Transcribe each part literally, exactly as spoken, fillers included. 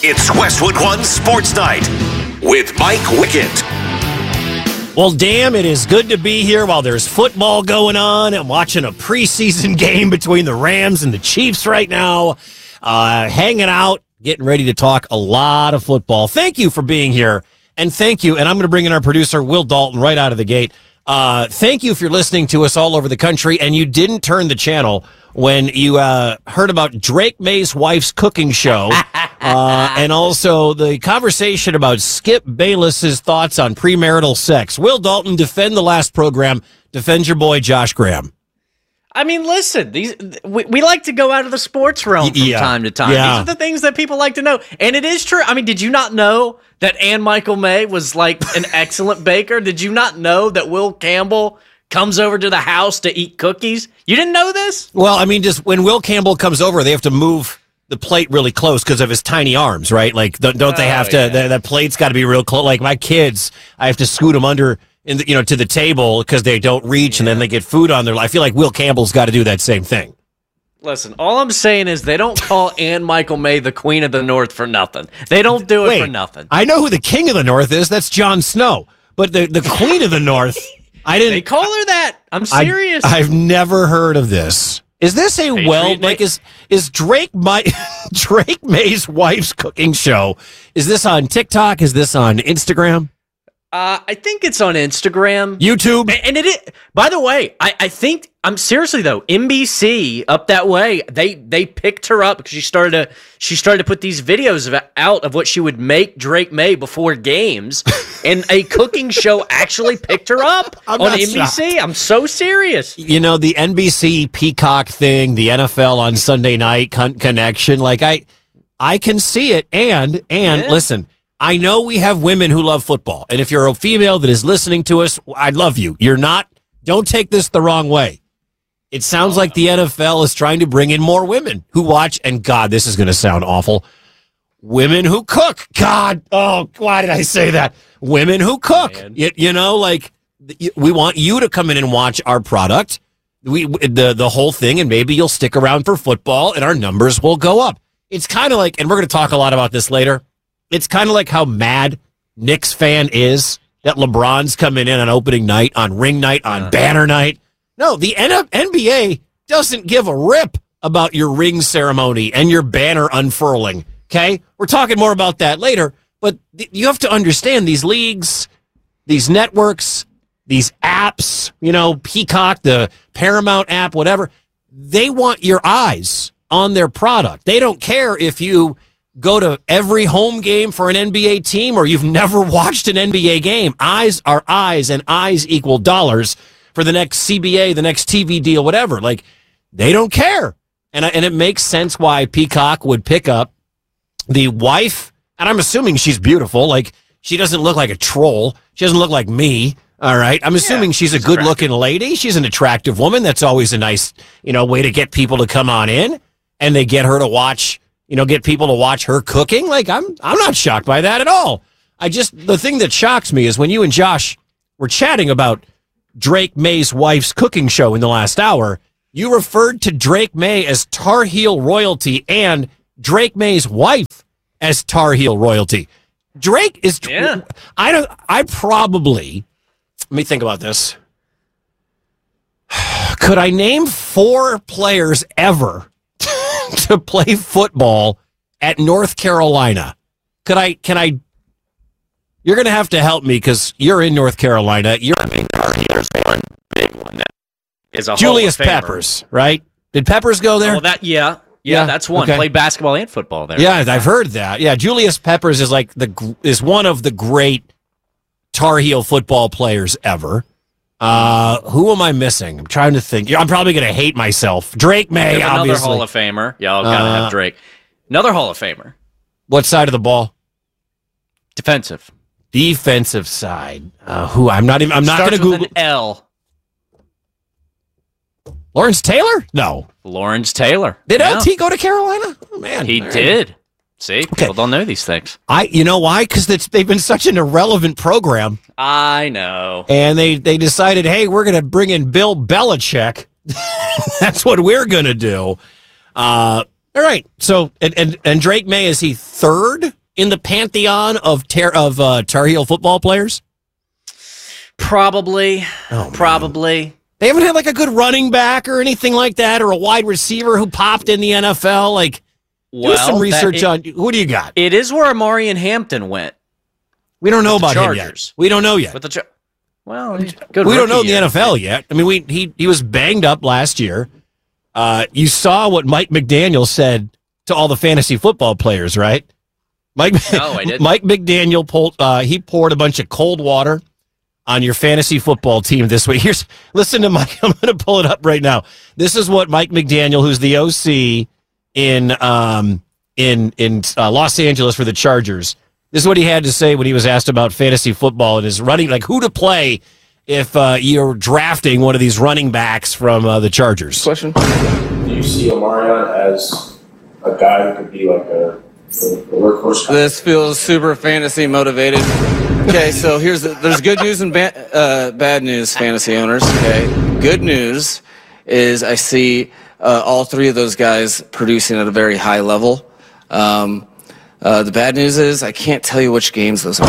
It's Westwood One Sports Night with Mike Wickett. Well, damn, it is good to be here while there's football going on. I'm watching a preseason game between the Rams and the Chiefs right now. Uh, hanging out, getting ready to talk a lot of football. Thank you for being here. And thank you, and I'm going to bring in our producer, Will Dalton, right out of the gate. Uh, thank you if you're listening to us all over the country and you didn't turn the channel when you uh, heard about Drake May's wife's cooking show uh, and also the conversation about Skip Bayless's thoughts on premarital sex. Will Dalton, defend the last program. Defend your boy, Josh Graham. I mean, listen, these we, we like to go out of the sports realm from yeah. time to time. Yeah. These are the things that people like to know. And it is true. I mean, did you not know that Ann Michael May was like an excellent baker? Did you not know that Will Campbell comes over to the house to eat cookies? You didn't know this? Well, I mean, just when Will Campbell comes over, they have to move the plate really close because of his tiny arms, right? Like, don't, don't they have oh, to, yeah. the, the plate's got to be real close. Like my kids, I have to scoot them under in the, you know, to the table because they don't reach yeah. and then they get food on their, I feel like Will Campbell's got to do that same thing. Listen, all I'm saying is they don't call Ann Michael May the Queen of the North for nothing. They don't do it Wait, for nothing. I know who the King of the North is. That's Jon Snow. But the, the Queen of the North, I didn't. They call her that. I'm serious. I, I've never heard of this. Is this a Patriot well, Day? like, is, is Drake my, Drake May's wife's cooking show? Is this on TikTok? Is this on Instagram? Uh, I think it's on Instagram. YouTube? And, and it is, by the way, I, I think, I'm seriously though, N B C up that way, they they picked her up because she started to, she started to put these videos of, out of what she would make Drake May before games, and a cooking show actually picked her up I'm on not N B C. shocked. I'm so serious. You know, the N B C Peacock thing, the N F L on Sunday night con- connection, like I I can see it. And, and Yeah. listen, I know we have women who love football. And if you're a female that is listening to us, I love you. You're not, don't take this the wrong way. It sounds like the N F L is trying to bring in more women who watch, and God, this is going to sound awful. Women who cook. God, oh, why did I say that? Women who cook. You, you know, like, we want you to come in and watch our product, we the the whole thing, and maybe you'll stick around for football, and our numbers will go up. It's kind of like, and we're going to talk a lot about this later, it's kind of like how mad Knicks fan is that LeBron's coming in on opening night, on ring night, on uh, banner night. No, the N B A doesn't give a rip about your ring ceremony and your banner unfurling, okay? We're talking more about that later, but th- you have to understand these leagues, these networks, these apps, you know, Peacock, the Paramount app, whatever, they want your eyes on their product. They don't care if you go to every home game for an N B A team or you've never watched an N B A game. Eyes are eyes, and eyes equal dollars for the next C B A, the next T V deal, whatever. Like, they don't care. And, and it makes sense why Peacock would pick up the wife, and I'm assuming she's beautiful. Like, she doesn't look like a troll. She doesn't look like me. All right. I'm assuming yeah, she's a good looking lady. She's an attractive woman. That's always a nice, you know, way to get people to come on in, and they get her to watch, you know, get people to watch her cooking. Like, I'm, I'm not shocked by that at all. I just, the thing that shocks me is when you and Josh were chatting about Drake May's wife's cooking show in the last hour, you referred to Drake May as Tar Heel royalty and Drake May's wife as Tar Heel royalty. Drake is, yeah. I don't, I probably, let me think about this. Could I name four players ever to play football at North Carolina? Could I, can I, you're going to have to help me because you're in North Carolina. You're, I mean, there's one big one that is a Julius Peppers, right? Did Peppers go there? Oh, that, yeah. Yeah, yeah, that's one. Okay. Played basketball and football there. Yeah, I've heard that. Yeah, Julius Peppers is like the, is one of the great Tar Heel football players ever. Uh, who am I missing? I'm trying to think. I'm probably going to hate myself. Drake May, another obviously. Hall of Famer. Yeah, I'll gotta Uh, have Drake. Another Hall of Famer. What side of the ball? Defensive. Defensive side. Uh, who? I'm not even. I'm not going to Google. An L. Lawrence Taylor? No. Lawrence Taylor. Did yeah. L T go to Carolina? Oh, man. He right. did. See, Okay. people don't know these things. I. You know why? Because they've been such an irrelevant program. I know. And they, they decided, hey, we're going to bring in Bill Belichick. That's what we're going to do. Uh, All right. So, and, and, and Drake May, is he third in the pantheon of Tar, of uh, Tar Heel football players? Probably. Oh, probably. They haven't had like a good running back or anything like that, or a wide receiver who popped in the N F L. Like, well, do some research that, it, on who do you got? It is where Amarian Hampton went. We don't know about Chargers. him yet. We don't know yet. With the Char- well, good we don't know in the year, N F L yet. I mean, we he he was banged up last year. Uh, you saw what Mike McDaniel said to all the fantasy football players, right? Mike, no, I didn't. Mike McDaniel pulled. Uh, he poured a bunch of cold water on your fantasy football team this week. Here's listen to Mike. I'm going to pull it up right now. This is what Mike McDaniel, who's the O C in um in in uh, Los Angeles for the Chargers. This is what he had to say when he was asked about fantasy football and his running, like who to play if uh, you're drafting one of these running backs from uh, the Chargers. Question. Do you see Omarion as a guy who could be like a, a workhorse? This feels super fantasy motivated. Okay, so here's the, there's good news and ba- uh, bad news, fantasy owners. Okay, good news is I see uh, all three of those guys producing at a very high level. Um, uh, the bad news is I can't tell you which games those are.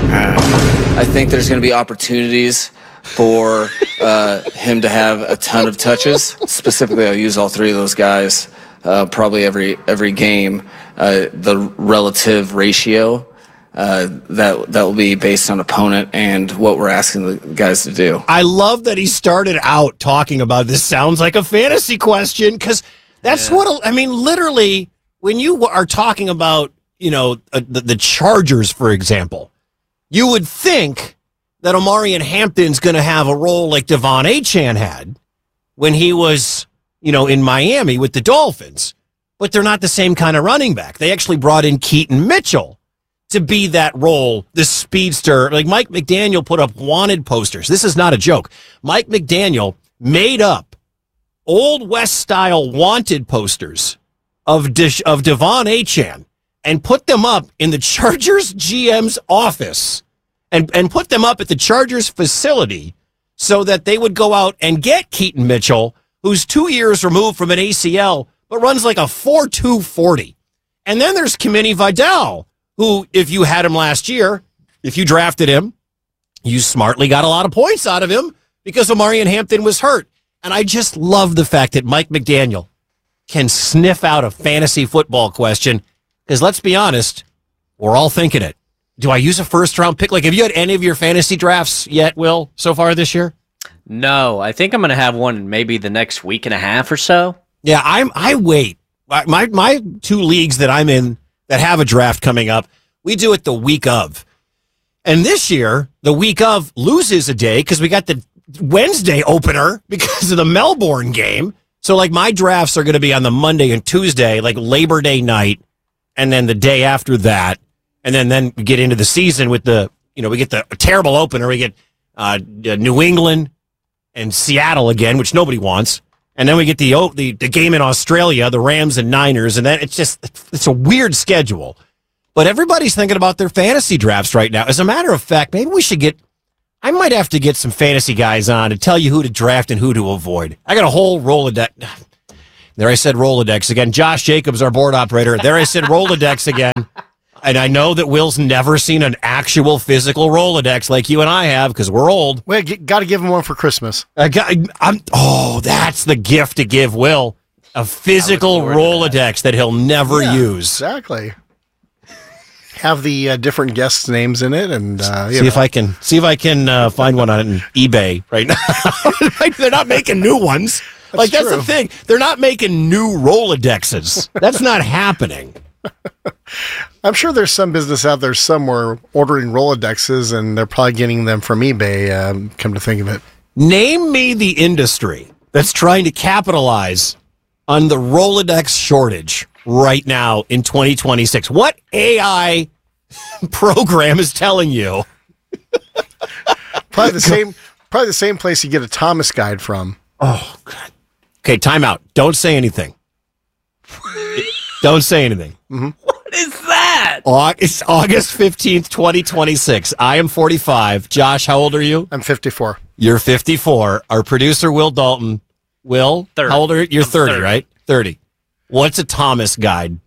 I think there's going to be opportunities for uh, him to have a ton of touches. Specifically, I'll use all three of those guys uh, probably every every game. Uh, the relative ratio uh, that that will be based on opponent and what we're asking the guys to do. I love that he started out talking about this. Sounds like a fantasy question because that's yeah. what I mean. Literally, when you are talking about you know uh, the, the Chargers, for example, you would think that Omarion Hampton's going to have a role like Devon Achane had when he was, you know, in Miami with the Dolphins. But they're not the same kind of running back. They actually brought in Keaton Mitchell to be that role, the speedster. Like Mike McDaniel put up wanted posters. This is not a joke. Mike McDaniel made up Old West-style wanted posters of, De- of Devon Achane and put them up in the Chargers G M's office. And and put them up at the Chargers facility so that they would go out and get Keaton Mitchell, who's two years removed from an A C L, but runs like a four two forty. And then there's Kimani Vidal, who, if you had him last year, if you drafted him, you smartly got a lot of points out of him because Omarion Hampton was hurt. And I just love the fact that Mike McDaniel can sniff out a fantasy football question because let's be honest, we're all thinking it. Do I use a first-round pick? Like, have you had any of your fantasy drafts yet, Will, so far this year? No, I think I'm going to have one maybe the next week and a half or so. Yeah, I'm. I wait. My my two leagues that I'm in that have a draft coming up, we do it the week of. And this year, the week of loses a day because we got the Wednesday opener because of the Melbourne game. So, like, my drafts are going to be on the Monday and Tuesday, like Labor Day night, and then the day after that. And then, then we get into the season with the, you know, we get the terrible opener. We get uh, New England and Seattle again, which nobody wants. And then we get the, the the game in Australia, the Rams and Niners. And then it's just, it's a weird schedule. But everybody's thinking about their fantasy drafts right now. As a matter of fact, maybe we should get, I might have to get some fantasy guys on to tell you who to draft and who to avoid. I got a whole Rolodex. There I said Rolodex again. Josh Jacobs, our board operator. There I said Rolodex again. And I know that Will's never seen an actual physical Rolodex like you and I have because we're old. We got to give him one for Christmas. I got, I'm, oh, that's the gift to give Will. A physical Rolodex that. that he'll never yeah, use. Exactly. Have the uh, different guests' names in it, and uh, see know. if I can see if I can uh, find one on eBay right now. They're not making new ones. That's like that's true. The thing. They're not making new Rolodexes. That's not happening. I'm sure there's some business out there somewhere ordering Rolodexes, and they're probably getting them from eBay, um, come to think of it. Name me the industry that's trying to capitalize on the Rolodex shortage right now in twenty twenty-six. What A I program is telling you? Probably the same probably the same place you get a Thomas guide from. Oh, God. Okay, time out. Don't say anything. Don't say anything. Mm-hmm. What is that? It's August fifteenth, twenty twenty-six. I am forty-five. Josh, how old are you? I'm fifty-four. You're fifty-four. Our producer, Will Dalton. Will? thirty. How old are you? You're thirty, thirty, right? thirty. What's a Thomas guide?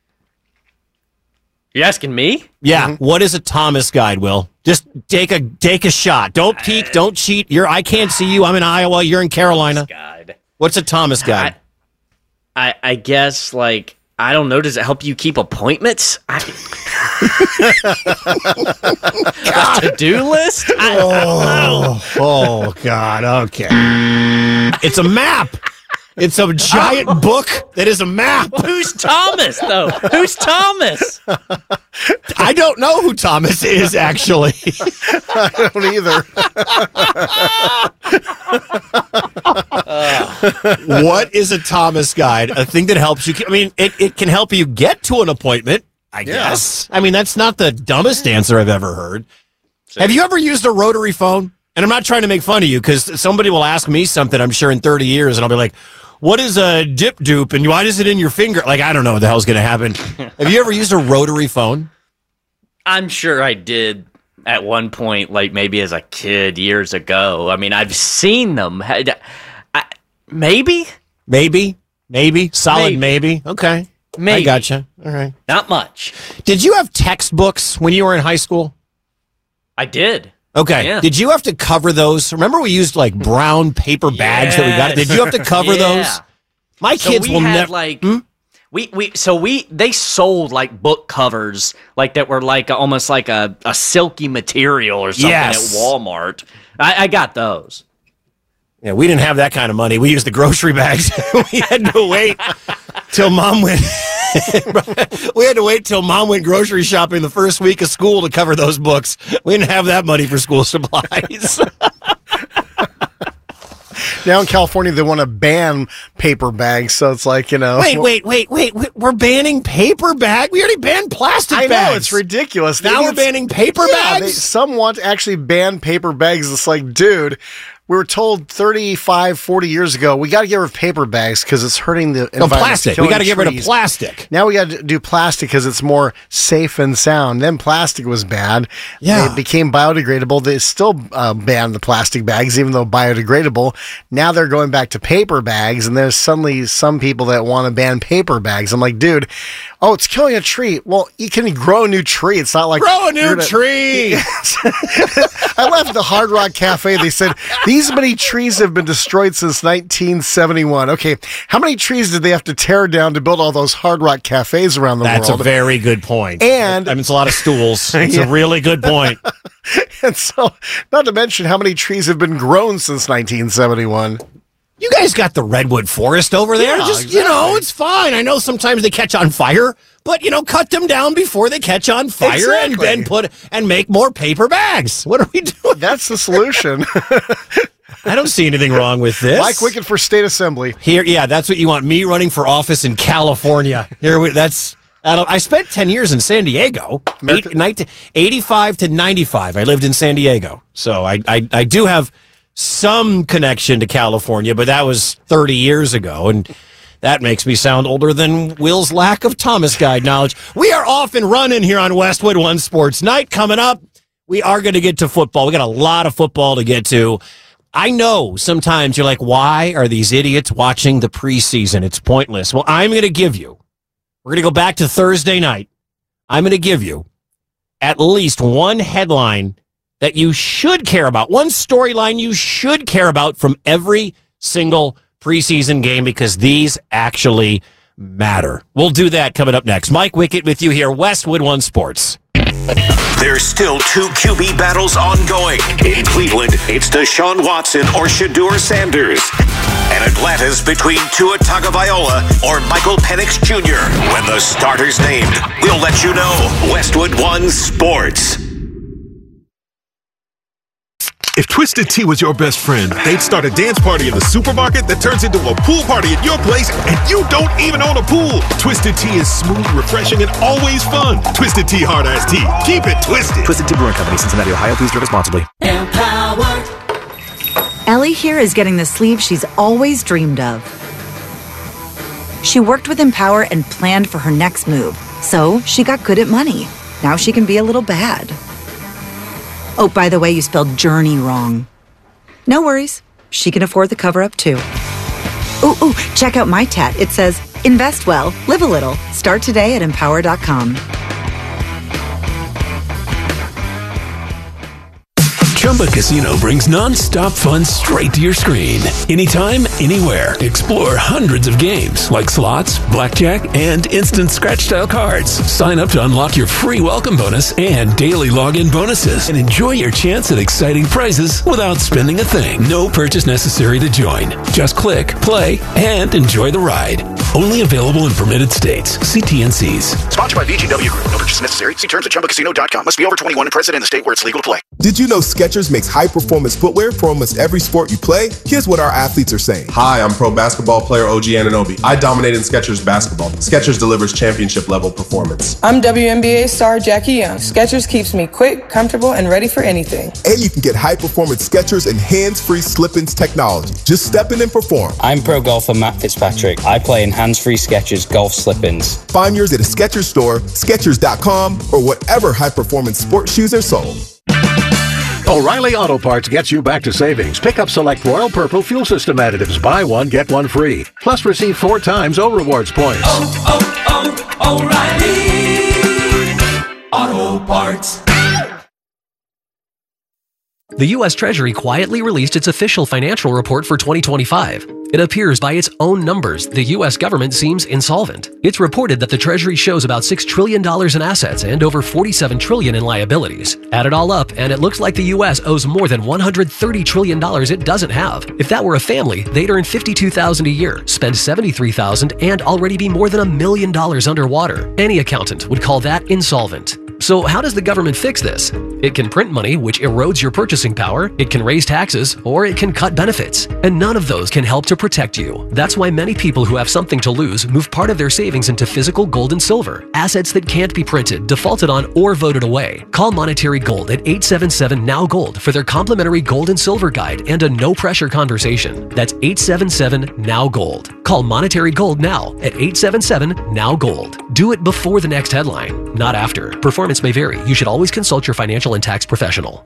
You asking me? Yeah. Mm-hmm. What is a Thomas guide, Will? Just take a take a shot. Don't peek. Don't cheat. You're. I can't see you. I'm in Iowa. You're in Carolina. Guide. What's a Thomas guide? I, I, I guess, like, I don't know. Does it help you keep appointments? I, a to-do list? I, oh, I don't know. Oh, God. Okay. It's a map. It's a giant book that is a map. Who's Thomas, though? Who's Thomas? I don't know who Thomas is, actually. I don't either. uh. What is a Thomas guide? A thing that helps you. I mean, it, it can help you get to an appointment, I yeah. guess. I mean, that's not the dumbest answer I've ever heard. Same. Have you ever used a rotary phone? And I'm not trying to make fun of you, because somebody will ask me something, I'm sure, in thirty years, and I'll be like, what is a dip dupe, and why is it in your finger? Like, I don't know what the hell's going to happen. Have you ever used a rotary phone? I'm sure I did at one point, like maybe as a kid years ago. I mean, I've seen them. I, maybe? Maybe? Maybe? Solid maybe? maybe. Okay. Maybe. I gotcha. All right. Not much. Did you have textbooks when you were in high school? I did. Okay. Yeah. Did you have to cover those? Remember we used like brown paper bags yes. that we got? Did you have to cover yeah. those? My so kids we will had never. Like, hmm? we we so we they sold like book covers like that were like almost like a, a silky material or something yes. at Walmart. I, I got those. Yeah, we didn't have that kind of money. We used the grocery bags. We had to wait till mom went. We had to wait till mom went grocery shopping the first week of school to cover those books. We didn't have that money for school supplies. Now in California, they want to ban paper bags, so it's like, you know. Wait, wait, wait, wait. We're banning paper bags? We already banned plastic I bags. I know, it's ridiculous. Now we're banning paper yeah, bags? They, some want to actually ban paper bags. It's like, dude, we were told thirty-five, forty years ago, we got to get rid of paper bags because it's hurting the environment. No, plastic. We got to get rid of plastic. Now we got to do plastic because it's more safe and sound. Then plastic was bad. Yeah. It became biodegradable. They still uh, banned the plastic bags, even though biodegradable. Now they're going back to paper bags, and there's suddenly some people that want to ban paper bags. I'm like, dude, oh, it's killing a tree. Well, you can grow a new tree. It's not like... Grow a new gonna, tree! I left the Hard Rock Cafe. They said, these many trees have been destroyed since nineteen seventy-one. Okay, how many trees did they have to tear down to build all those Hard Rock Cafes around the That's world? That's a very good point. And I mean, it's a lot of stools. It's yeah. a really good point. And so, not to mention how many trees have been grown since nineteen seventy-one. You guys got the redwood forest over there. Yeah, Just, exactly. you know, it's fine. I know sometimes they catch on fire, but, you know, cut them down before they catch on fire exactly. and then put and make more paper bags. What are we doing? That's the solution. I don't see anything wrong with this. Mike Wickett for State Assembly. Here, yeah, that's what you want. Me running for office in California. Here, we, that's... I, don't, I spent ten years in San Diego, Eight, nineteen, eighty-five to ninety-five. I lived in San Diego. So I, I, I do have some connection to California, but that was thirty years ago, and that makes me sound older than Will's lack of Thomas Guide knowledge. We are off and running here on Westwood One Sports Night. Coming up, we are going to get to football. We got a lot of football to get to. I know sometimes you're like, why are these idiots watching the preseason? It's pointless. Well, I'm going to give you, we're going to go back to Thursday night. I'm going to give you at least one headline that you should care about, one storyline you should care about from every single preseason game, because these actually matter. We'll do that coming up next. Mike Wickett with you here, Westwood One Sports. There's still two Q B battles ongoing. In Cleveland, it's Deshaun Watson or Shedeur Sanders. And Atlanta's between Tua Tagovailoa or Michael Penix Junior When the starter's named, we'll let you know. Westwood One Sports. If Twisted Tea was your best friend, they'd start a dance party in the supermarket that turns into a pool party at your place, and you don't even own a pool. Twisted Tea is smooth, refreshing, and always fun. Twisted Tea Hard Iced Tea. Keep it twisted. Twisted Tea Brewing Company, Cincinnati, Ohio. Please drink responsibly. Empowered. Ellie here is getting the sleeve she's always dreamed of. She worked with Empower and planned for her next move, so she got good at money. Now she can be a little bad. Oh, by the way, you spelled journey wrong. No worries. She can afford the cover-up, too. Ooh, ooh, check out my tat. It says, Invest well, live a little. Start today at empower dot com. Chumba Casino brings non-stop fun straight to your screen. Anytime, anywhere. Explore hundreds of games like slots, blackjack, and instant scratch-style cards. Sign up to unlock your free welcome bonus and daily login bonuses. And enjoy your chance at exciting prizes without spending a thing. No purchase necessary to join. Just click, play, and enjoy the ride. Only available in permitted states. See T N Cs. Sponsored by V G W Group. No purchase necessary. See terms at chumba casino dot com. Must be over twenty-one and present in the state where it's legal to play. Did you know Skechers makes high-performance footwear for almost every sport you play? Here's what our athletes are saying. Hi, I'm pro basketball player O G Anunoby. I dominate in Skechers basketball. Skechers delivers championship-level performance. I'm W N B A star Jackie Young. Skechers keeps me quick, comfortable, and ready for anything. And you can get high-performance Skechers and hands-free slip-ins technology. Just step in and perform. I'm pro golfer Matt Fitzpatrick. I play in hands-free Skechers golf slip-ins. Find yours at a Skechers store, Skechers dot com, or whatever high-performance sports shoes are sold. O'Reilly Auto Parts gets you back to savings. Pick up select Royal Purple fuel system additives. Buy one, get one free. Plus receive four times O Rewards points. Oh, oh, oh, O'Reilly Auto Parts. The U S Treasury quietly released its official financial report for twenty twenty-five. It appears by its own numbers, the U S government seems insolvent. It's reported that the Treasury shows about six trillion dollars in assets and over forty-seven trillion dollars in liabilities. Add it all up, and it looks like the U S owes more than one hundred thirty trillion dollars it doesn't have. If that were a family, they'd earn fifty-two thousand dollars a year, spend seventy-three thousand dollars, and already be more than a million dollars underwater. Any accountant would call that insolvent. So how does the government fix this? It can print money, which erodes your purchasing power, it can raise taxes, or it can cut benefits. And none of those can help to protect you. That's why many people who have something to lose move part of their savings into physical gold and silver, assets that can't be printed, defaulted on, or voted away. Call Monetary Gold at eight seven seven N O W Gold for their complimentary gold and silver guide and a no-pressure conversation. That's eight seven seven N O W Gold. Call Monetary Gold now at eight seven seven N O W Gold. Do it before the next headline, not after. Performance may vary. You should always consult your financial and tax professional.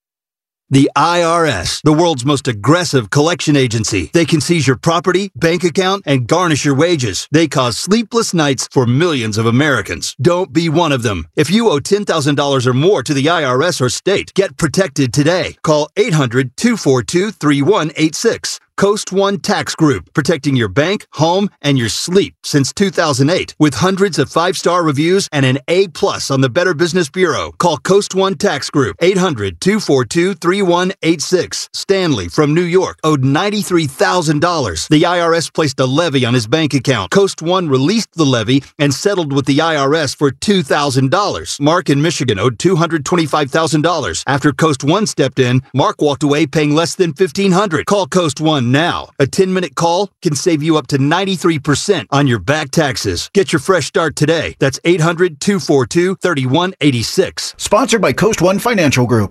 The I R S, the world's most aggressive collection agency. They can seize your property, bank account, and garnish your wages. They cause sleepless nights for millions of Americans. Don't be one of them. If you owe ten thousand dollars or more to the I R S or state, get protected today. Call eight hundred, two four two, three one eight six. Coast One Tax Group, protecting your bank, home, and your sleep since two thousand eight. With hundreds of five-star reviews and an A plus on the Better Business Bureau. Call Coast One Tax Group, eight hundred, two four two, three one eight six. Stanley from New York owed ninety-three thousand dollars. The I R S placed a levy on his bank account. Coast One released the levy and settled with the I R S for two thousand dollars. Mark in Michigan owed two hundred twenty-five thousand dollars. After Coast One stepped in, Mark walked away paying less than fifteen hundred dollars. Call Coast One now. A ten-minute call can save you up to ninety-three percent on your back taxes. Get your fresh start today. That's eight hundred, two four two, three one eight six. Sponsored by Coast One Financial Group.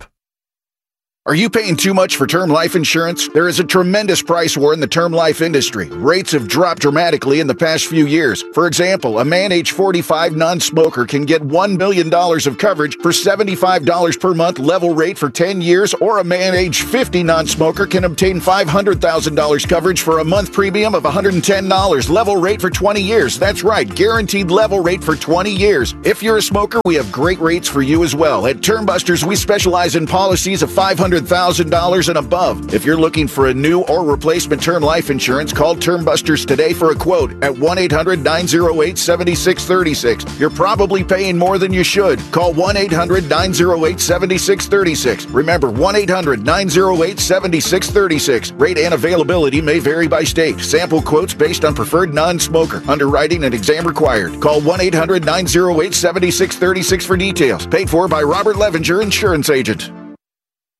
Are you paying too much for term life insurance? There is a tremendous price war in the term life industry. Rates have dropped dramatically in the past few years. For example, a man age forty-five non-smoker can get one million dollars of coverage for seventy-five dollars per month level rate for ten years, or a man age fifty non-smoker can obtain five hundred thousand dollars coverage for a month premium of one hundred ten dollars level rate for twenty years. That's right, guaranteed level rate for twenty years. If you're a smoker, we have great rates for you as well. At Term Busters, we specialize in policies of five hundred thousand dollars and above. If you're looking for a new or replacement term life insurance, call Term Busters today for a quote at one eight hundred, nine oh eight, seven six three six. You're probably paying more than you should. Call one eight hundred, nine oh eight, seven six three six. Remember, one eight hundred, nine oh eight, seven six three six. Rate and availability may vary by state. Sample quotes based on preferred non-smoker. Underwriting and exam required. Call one eight hundred, nine oh eight, seven six three six for details. Paid for by Robert Levinger, Insurance Agent.